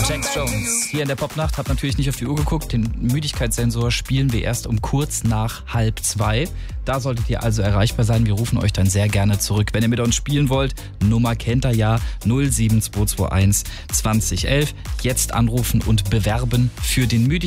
Jax Jones hier in der Popnacht, hat natürlich nicht auf die Uhr geguckt. Den Müdigkeitssensor spielen wir erst um kurz nach 1:30. Da solltet ihr also erreichbar sein. Wir rufen euch dann sehr gerne zurück. Wenn ihr mit uns spielen wollt, Nummer kennt ihr ja, 07221 2011. Jetzt anrufen und bewerben für den Müdigkeitssensor.